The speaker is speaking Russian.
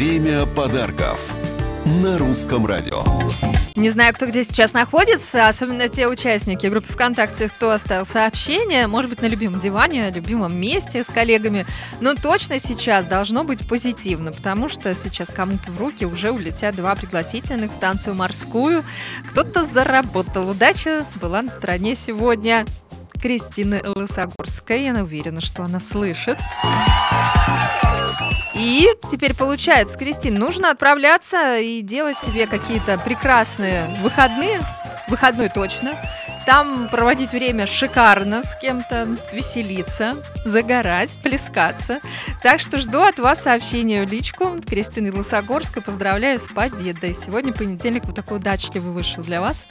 Время подарков на Русском радио. Не знаю, кто где сейчас находится, особенно те участники группы ВКонтакте, кто оставил сообщение, может быть, на любимом диване, любимом месте с коллегами, но точно сейчас должно быть позитивно, потому что сейчас кому-то в руки уже улетят 2 пригласительных в станцию Морскую. Кто-то заработал. Удача была на стороне сегодня Кристины Лысогорской. Я уверена, что она слышит. И теперь получается, Кристин, нужно отправляться и делать себе какие-то прекрасные выходные, выходной точно, там проводить время шикарно с кем-то, веселиться, загорать, плескаться. Так что жду от вас сообщения в личку. Кристины Лысогорской поздравляю с победой. Сегодня понедельник вот такой удачливый вышел для вас.